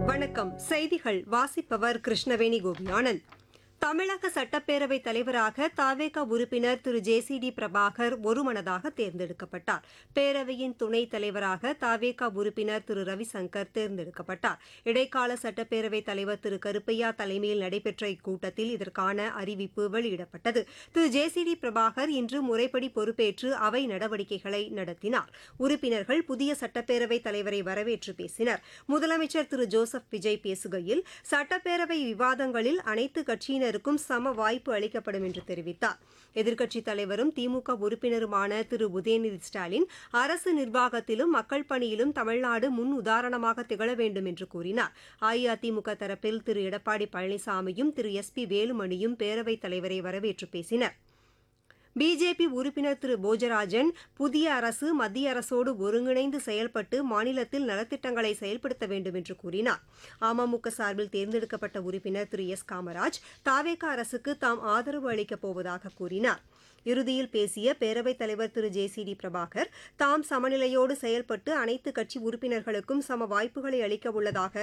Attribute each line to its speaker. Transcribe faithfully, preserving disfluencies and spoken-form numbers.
Speaker 1: வணக்கம். செய்திகள் வாசிப்பவர் கிருஷ்ணவேணி கோபியானந்த். தமிழக சட்டப்பேரவைத் தலைவராக தவேக உறுப்பினர் திரு ஜே சி டி பிரபாகர் ஒருமனதாக தேர்ந்தெடுக்கப்பட்டார். பேரவையின் துணைத் தலைவராக தவேக உறுப்பினர் திரு ரவிசங்கர் தேர்ந்தெடுக்கப்பட்டார். இடைக்கால சட்டப்பேரவைத் தலைவர் திரு கருப்பையா தலைமையில் நடைபெற்ற இக்கூட்டத்தில் இதற்கான அறிவிப்பு வெளியிடப்பட்டது. திரு ஜே சி டி பிரபாகர் இன்று முறைப்படி பொறுப்பேற்று அவை நடவடிக்கைகளை நடத்தினார். உறுப்பினர்கள் புதிய சட்டப்பேரவைத் தலைவரை வரவேற்று பேசினர். முதலமைச்சர் திரு ஜோசப் விஜய் பேசுகையில், சட்டப்பேரவை விவாதங்களில் அனைத்து கட்சியினர் சம வாய்ப்பு அளிக்கப்படும் என்று தெரிவித்தார். எதிர்க்கட்சித் தலைவரும் திமுக உறுப்பினருமான திரு உதயநிதி ஸ்டாலின், அரசு நிர்வாகத்திலும் மக்கள் பணியிலும் தமிழ்நாடு முன் உதாரணமாக திகழ வேண்டும் என்று கூறினார். அஇஅதிமுக தரப்பில் திரு எடப்பாடி பழனிசாமியும் திரு எஸ் பி வேலுமணியும் பேரவைத் தலைவரை வரவேற்று பேசினர். பிஜேபி உறுப்பினர் திரு போஜராஜன், புதிய அரசு மத்திய அரசோடு ஒருங்கிணைந்து செயல்பட்டு மாநிலத்தில் நலத்திட்டங்களை செயல்படுத்த வேண்டும் என்று கூறினார். அமமுக சார்பில் தேர்ந்தெடுக்கப்பட்ட உறுப்பினர் திரு எஸ் காமராஜ், தவேக அரசுக்கு தாம் ஆதரவு அளிக்கப் போவதாக கூறினார். இறுதியில் பேசிய பேரவைத் தலைவர் திரு ஜே சி டி பிரபாகர், தாம் சமநிலையோடு செயல்பட்டு அனைத்து கட்சி உறுப்பினர்களுக்கும் சம வாய்ப்புகளை அளிக்க உள்ளதாக